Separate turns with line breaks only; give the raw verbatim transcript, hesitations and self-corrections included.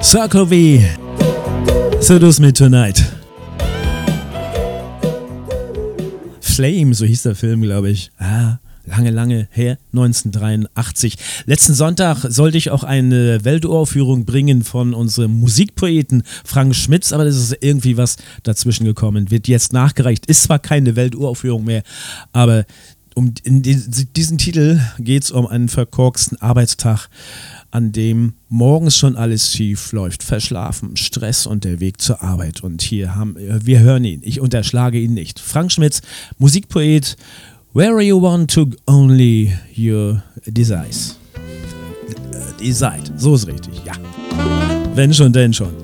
Circle V, Seduce Me Tonight. Flame, so hieß der Film, glaube ich. Ah, lange, lange her, neunzehnhundertdreiundachtzig. Letzten Sonntag sollte ich auch eine Welturaufführung bringen von unserem Musikpoeten Frank Schmitz, aber das ist irgendwie was dazwischen gekommen. Wird jetzt nachgereicht. Ist zwar keine Welturaufführung mehr, aber um in diesen Titel geht es um einen verkorksten Arbeitstag, an dem morgens schon alles schief läuft, verschlafen, Stress und der Weg zur Arbeit. Und hier haben wir hören ihn, ich unterschlage ihn nicht. Frank Schmitz, Musikpoet, Where You Want to Only Your Desires. Decide, so ist richtig, ja. Wenn schon, denn schon.